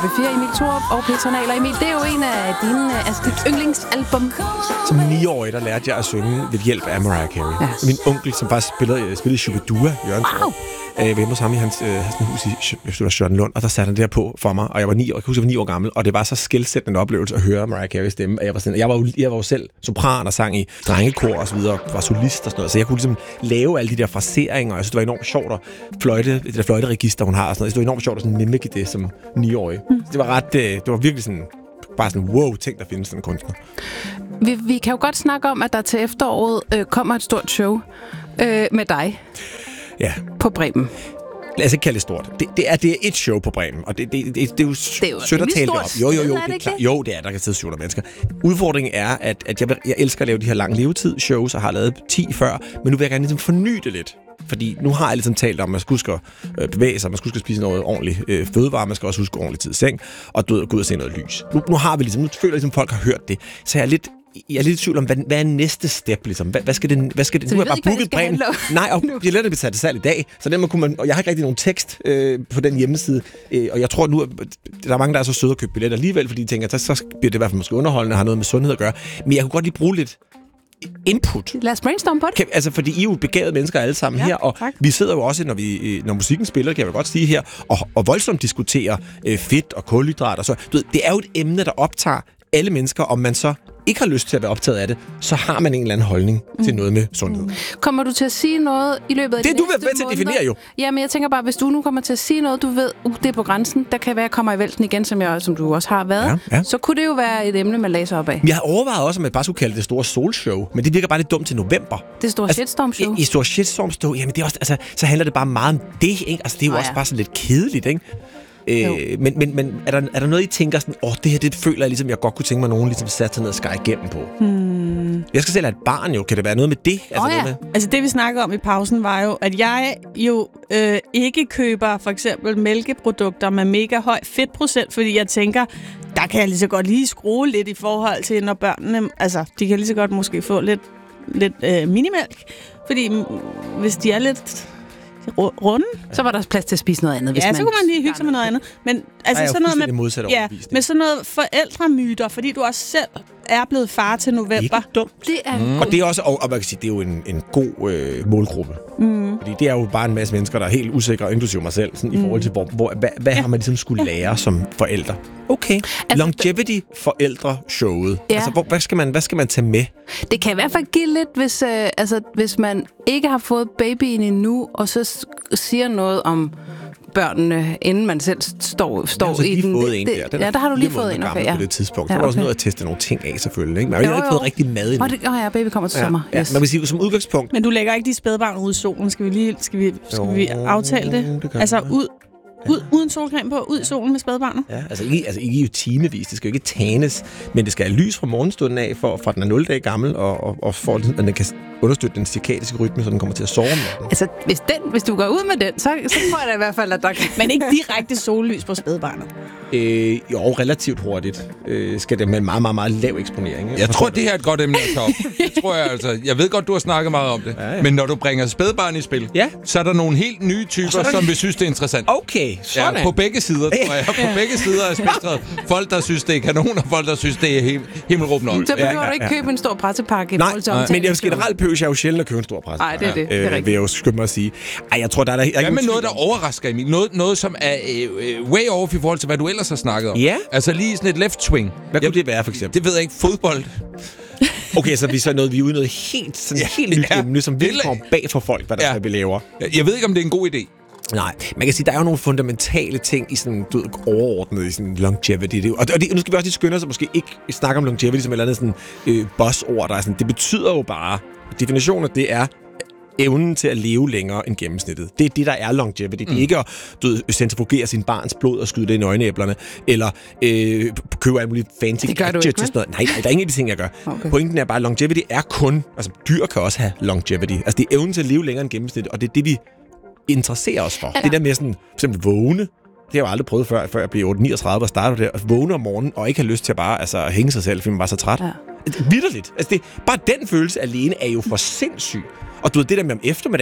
B4, Emil Thorup og Petra Nahler. Emil, det er jo en af dine dit yndlingsalbum. Som 9-årig, der lærte jeg at synge ved hjælp af Mariah Carey. Ja. Min onkel, som faktisk spillede Shubidua, Jørgen. Wow. Jeg var hjemme hos ham i hans hus i Charlottenlund, og der satte han det her på for mig, og jeg var 9 år, jeg kan huske, jeg var 9 år gammel, og det var så skelsættende en oplevelse at høre Mariah Careys stemme, at jeg var jo selv sopran og sang i drengekor og så videre, var solist og sådan noget, så jeg kunne ligesom lave alle de der fraseringer, og jeg synes, det var enormt sjovt at det der fløjteregister, hun har og sådan noget, det var enormt sjovt at sådan mimike det som 9-årig. Det var det var virkelig sådan, bare sådan, wow, tænk, der findes sådan en kunstner. Vi kan jo godt snakke om, at der til efteråret kommer et stort show med dig. Ja. På Bremen. Lad os ikke kalde det stort. Det er et show på Bremen, og det er jo sødt at tale det op. Jo, det er klart. Jo, det er, der kan sidde 700 mennesker. Udfordringen er, at jeg elsker at lave de her lang levetid-shows, og har lavet 10 før, men nu vil jeg gerne ligesom forny det lidt. Fordi nu har jeg ligesom talt om, at man skal huske at bevæge sig, man skal huske at spise noget ordentligt fødevare, man skal også huske ordentligt tid i seng, og gå ud og se noget lys. Nu har vi ligesom, nu føler jeg ligesom, folk har hørt det, så jeg er lidt i tvivl om, hvad er næste step, ligesom? Hvad skal det? Nu har jeg bare booket Bremen. Nej, og jeg lader det blive sat til salg i dag, så den kunne man, og jeg har ikke rigtig nogen tekst på den hjemmeside, og jeg tror nu, der er mange, der er så søde at købe billetter alligevel, fordi de tænker, så bliver det i hvert fald måske underholdende, har noget med sundhed at gøre. Men jeg kunne godt lige bruge lidt input. Lad os brainstorme på det. Altså, fordi I er jo begavede mennesker alle sammen her, og vi sidder jo også, når musikken spiller, kan jeg godt sige her, og voldsomt diskuterer fedt og kulhydrat og så. Du ved, det er jo et emne, der optager alle mennesker, om man så ikke har lyst til at være optaget af det, så har man en eller anden holdning til noget med sundhed. Kommer du til at sige noget i løbet af det? Det du vil med til at definere jo. Ja, men jeg tænker bare, hvis du nu kommer til at sige noget, du ved, det er på grænsen, der kan være, jeg kommer i vælten igen, som du også har været, så kunne det jo være et emne, man læser op af. Jeg har overvejet også, om jeg bare skulle kalde det store solshow, men det virker bare lidt dumt til november. Det store shitstorm-show. I store shitstorm-show, jamen det er også, altså, så handler det bare meget om det, ikke? Altså det er jo også bare sådan lidt kedeligt, ikke? Men er der noget, I tænker sådan, det her, det føler jeg ligesom, jeg godt kunne tænke mig, nogen ligesom satte sig ned og skære igennem på? Jeg skal selv have et barn jo. Kan det være noget med det? Altså det, vi snakker om i pausen, var jo, at jeg jo ikke køber for eksempel mælkeprodukter med mega høj fedtprocent, fordi jeg tænker, der kan jeg lige så godt lige skrue lidt i forhold til, når børnene, altså de kan lige så godt måske få lidt minimælk, fordi hvis de er lidt runde, så var der plads til at spise noget andet. Hvis så kunne man lige hygge sig med noget andet. Men altså sådan noget med sådan noget forældremyter, fordi du også selv er blevet far til november. Det er ikke dumt. Det er og det er også, og man kan sige, det er jo en god målgruppe. Fordi det er jo bare en masse mennesker, der er helt usikre, inklusive mig selv, sådan, i forhold til, hvad har man ligesom skulle lære som forældre. Okay. Altså, Longevity-forældre-showet. Ja. Altså, hvad skal man tage med? Det kan i hvert fald give lidt, hvis man ikke har fået babyen endnu, og så siger noget om børnene, inden man selv står i den. Der har du lige fået en. Okay, på det tidspunkt. Så var også noget at teste nogle ting af, selvfølgelig. Ikke? Men jeg har ikke fået rigtig mad endnu. Baby kommer til sommer. Ja. Yes. Man kan sige, som udgangspunkt. Men du lægger ikke de spædbarn ud i solen. Skal vi aftale det? Altså uden solcreme på, ud i solen med spædbarnet? Ja, altså ikke jo timevis. Det skal jo ikke tanes, men det skal have lys fra morgenstunden af, fra den er 0 dage gammel, og for at den kan understøtte den cirkadiske rytme, så den kommer til at sove med den. Altså, hvis du går ud med den, så tror jeg da i hvert fald, at der kan... Men ikke direkte sollys på spædbarnet? Jo, relativt hurtigt. Skal det med en meget, meget, meget lav eksponering. Ikke? Jeg tror, det her er et godt emne at tage op. Det tror jeg altså. Jeg ved godt, du har snakket meget om det. Ja. Men når du bringer spædbarn i spil, så er der nogle helt nye typer, som vi synes, det er interessant. Okay, sådan. Ja, på begge sider, tror jeg. På begge sider af spektret. Folk, der synes, det er kanon, og folk, der synes, det er himmelråbende op. Så behøver du ikke købe en stor pressepakke. Nej, men jeg generelt behøver jeg jo sjældent at købe en stor pressepakke. Nej, det er rigtigt. Vil jeg jo skynde mig at sige. Jeg tror, der er... Hvad med noget, der overrasker, Emil? Noget som er way off i forhold til, hvad du ellers har snakket om? Ja. Altså lige sådan et left swing. Hvad kunne det være, for eksempel? Det ved jeg ikke. Fodbold. Okay, så vi så noget, vi er ude noget helt nyt emne, som virkelig kommer bag for folk, hvad der vi laver. Jeg ved ikke, om det er en god idé. Nej, man kan sige, der er jo nogle fundamentale ting i sådan, overordnet i sådan longevity. Nu skal vi også lige skynde os, at måske ikke snakke om longevity som et eller andet sådan buzzord, der er sådan, det betyder jo bare, definitionen af det er evnen til at leve længere end gennemsnittet. Det er det, der er longevity. Det er ikke at centrifugere sin barns blod og skyde det i nøgneæblerne, eller købe alt muligt fancy gadgets til sådan noget. Nej, der er ingen af de ting, jeg gør. Okay. Pointen er bare, at longevity er kun... Altså, dyr kan også have longevity. Altså, det er evnen til at leve længere end gennemsnittet, og det er det, vi interesserer os for. Ja. Det der med sådan, for eksempel vågne. Det har jeg aldrig prøvet før jeg blev 39 og startede der. At vågne om morgenen og ikke have lyst til at bare hænge sig selv, fordi man var så træt. Ja. Vitterligt. Altså, bare den følelse alene er jo for sindssyg. Og du ved, det der med om eftermiddagen,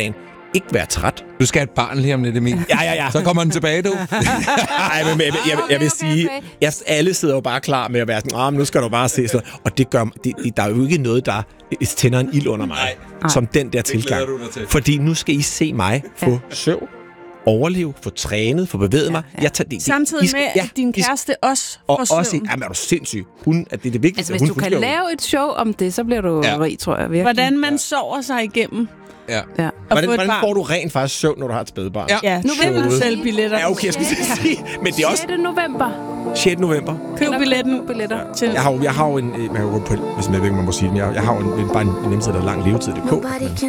ikke være træt. Du skal have et barn lige om lidt, Emil. Ja. Så kommer den tilbage, du. Nej, men jeg vil sige, alle sidder jo bare klar med at være sådan, nu skal du bare se sådan. Og det gør, der er jo ikke noget, der tænder en ild under mig, som den der tilgang. Fordi nu skal I se mig få søvn, overleve, få trænet, få bevæget mig. Samtidig med, at din kæreste også får søvn. Også, er du sindssyg. Det er det vigtigste. Altså, hvis du kan lave et show om det, så bliver du rig, tror jeg. Virkelig. Hvordan man sover sig igennem. Ja. Hvordan får du rent faktisk søvn, når du har et spædbarn? Ja, nu vil du sælge billetter. Ja, okay, jeg skal sige. Men det er også 6. november. 6. november. Køb billetter. Til. Jeg har jo en, hvis jeg ved ikke, man må sige det, jeg har jo bare en hjemmeside, der er lang levetid.dk.